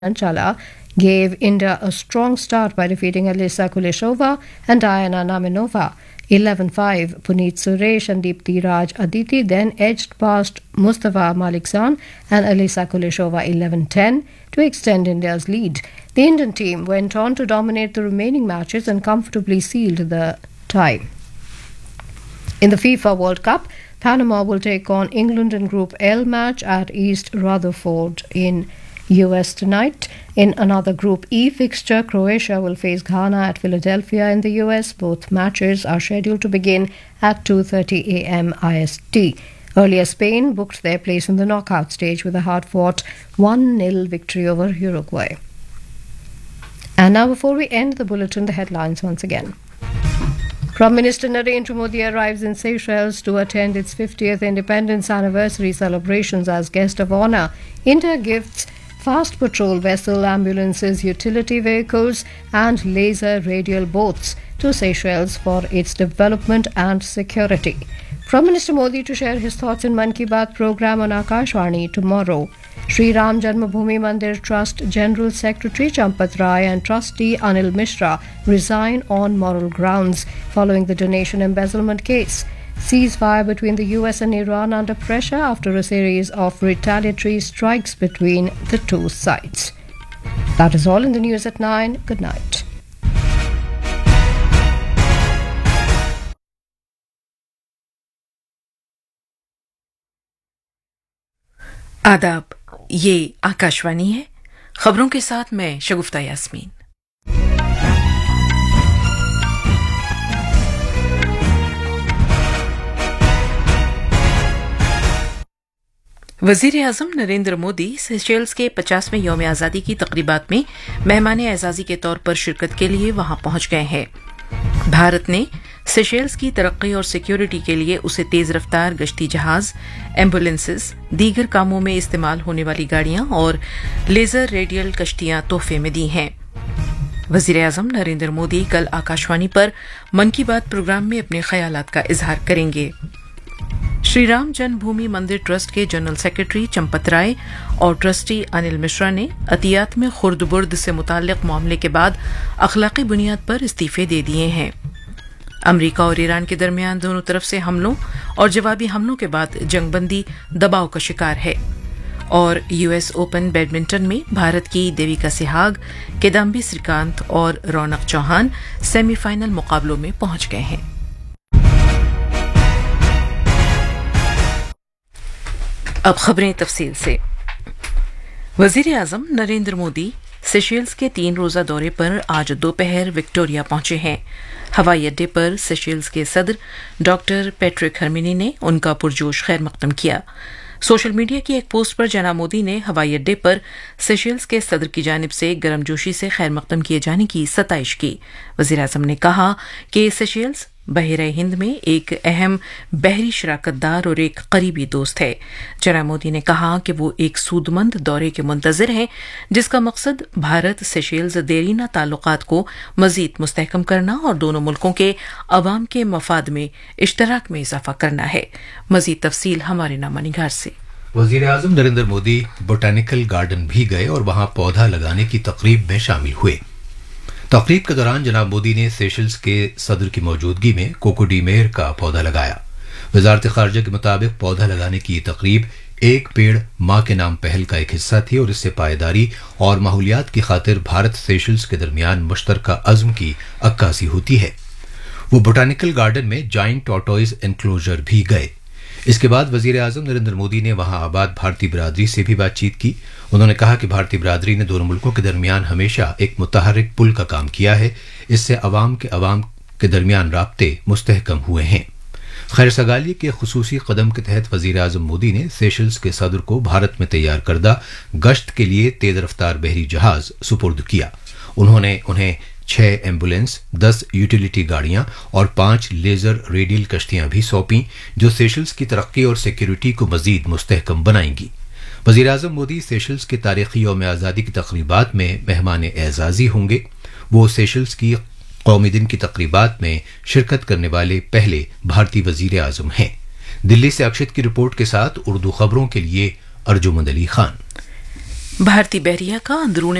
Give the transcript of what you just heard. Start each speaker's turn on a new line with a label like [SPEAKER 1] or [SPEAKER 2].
[SPEAKER 1] Chala gave India a strong start by defeating Alisa Kuleshova and Diana Naminova 11-5. Puneet Suresh and Deepthi Raj Aditi then edged past Mustafa Malikzan and Alisa Kuleshova 11-10 to extend India's lead. The Indian team went on to dominate the remaining matches and comfortably sealed the tie. In the FIFA World Cup, Panama will take on England in Group L match at East Rutherford in US tonight. In another Group E fixture, Croatia will face Ghana at Philadelphia in the US. Both matches are scheduled to begin at 2:30 a.m. IST. Earlier, Spain booked their place in the knockout stage with a hard-fought 1-0 victory over Uruguay. And now, before we end the bulletin, the headlines once again. Prime Minister Narendra Modi arrives in Seychelles to attend its 50th independence anniversary celebrations as guest of honour. India gifts fast patrol vessel, ambulances, utility vehicles and laser radial boats to Seychelles for its development and security. Prime Minister Modi to share his thoughts in Mann Ki Baat program on Akashvani tomorrow. Sri Ram Janmabhoomi Mandir Trust General Secretary Champat Rai and Trustee Anil Mishra resign on moral grounds following the donation embezzlement case. Ceasefire between the US and Iran under pressure after a series of retaliatory strikes between the two sides. That is all in the news at 9. Good night.
[SPEAKER 2] आदाब, ये आकाशवाणी है। खबरों के साथ मैं शगुफ्ता यास्मीन। वज़ीर आज़म Narendra Modi Seychelles के 50वें यौम आज़ादी की तक़रीबात में मेहमान एज़ाज़ी के तौर पर शिरकत के लिए वहां पहुंच गए हैं। भारत ने सेशेल्स की तरक्की और सिक्योरिटी के लिए उसे तेज़ रफ्तार गश्ती जहाज, एम्बुलेंसेस, दीगर कामों में इस्तेमाल होने वाली गाड़ियां और लेज़र रेडियल कश्तियां तोहफे में दी हैं। वज़ीर आज़म नरेंद्र मोदी कल आकाशवाणी पर मन की बात प्रोग्राम में अपने ख्यालात का इजहार करेंगे। श्री राम जन्मभूमि मंदिर ट्रस्ट के जनरल सेक्रेटरी चंपत राय और ट्रस्टी अनिल मिश्रा ने अतियात में खुर्द बुर्द से मुताल्लिक मामले के बाद अखलाकी बुनियाद पर इस्तीफे दे दिए हैं। अमरीका और ईरान के दरमियान दोनों तरफ से हमलों और जवाबी हमलों के बाद जंगबंदी दबाव का शिकार है। और यूएस ओपन बैडमिंटन में भारत की देविका सिहाग, किदाम्बी श्रीकांत और रौनक चौहान सेमीफाइनल मुकाबलों में पहुंच गए हैं। अब खबरें तफसील से। वज़ीर आज़म नरेंद्र मोदी सेशेल्स के 3 रोज़ा दौरे पर आज दोपहर विक्टोरिया पहुंचे हैं। हवाई अड्डे पर सेशेल्स के सदर डॉक्टर पैट्रिक हर्मिनी ने उनका पुरजोश खैर मकदम किया। सोशल मीडिया की एक पोस्ट पर जनाब मोदी ने हवाई अड्डे पर सेशेल्स के सदर की जानिब से गर्मजोशी से खैर मकदम किए जाने की सताइश की। वज़ीर आज़म ने कहा कि सेशेल्स बहरे हिंद में एक अहम बहरी शराकतदार और एक करीबी दोस्त है। जनाब मोदी ने कहा कि वो एक सूदमंद दौरे के मुंतज़िर हैं जिसका मकसद भारत सेशेल्स देरीना ताल्लुकात को मजीद मुस्तहकम करना और दोनों मुल्कों के अवाम के मफाद में इश्तराक में इजाफा करना है। मजीद तफसील हमारे नामा निगार से।
[SPEAKER 3] वज़ीर आज़म नरेंद्र मोदी बोटानिकल गार्डन भी गए और वहां पौधा लगाने की तकरीब में शामिल हुए। तकरीब के दौरान जनाब मोदी ने सेशेल्स के सदर की मौजूदगी में कोकोडीमेर का पौधा लगाया। वजारत खारजा के मुताबिक पौधा लगाने की ये तकरीब एक पेड़ माँ के नाम पहल का एक हिस्सा थी और इससे पायदारी और माहौलियात की खातिर भारत सेशेल्स के दरमियान मुश्तरका अज़्म की अक्कासी होती है। वो बोटानिकल गार्डन में जाइंट टॉर्टोइज एनक्लोजर भी गए। इसके बाद वज़ीर आज़म नरेंद्र मोदी ने वहां आबाद भारतीय बिरादरी से भी बातचीत की। उन्होंने कहा कि भारतीय बिरादरी ने दोनों मुल्कों के दरमियान हमेशा एक मुतहर्रिक पुल का काम किया है। इससे अवाम के दरमियान राब्ते मुस्तहकम हुए हैं। खैर सगाली के खुसूसी कदम के तहत वज़ीर आज़म मोदी ने सेशेल्स के सदर को भारत में तैयार करदा गश्त के लिए तेज रफ्तार बहरी जहाज सुपुर्द किया। उन्होंने उन्हें 6 एम्बुलेंस, 10 यूटिलिटी गाड़ियां और 5 लेजर रेडियल कश्तियां भी सौंपी जो सेशेल्स की तरक्की और सिक्योरिटी को मजीद मुस्तहकम बनाएंगी। वज़ीर आज़म मोदी सेशेल्स के तारीखी यौम आज़ादी की तक़रीबात में मेहमान एज़ाज़ी होंगे। वो सेशेल्स की कौमी दिन की तक़रीबात में शिरकत करने वाले पहले भारतीय वज़ीर आज़म हैं। दिल्ली से अक्षत की रिपोर्ट के साथ उर्दू खबरों के लिए अर्जुमंद अली खान।
[SPEAKER 2] भारतीय बहरिया का अंदरूनी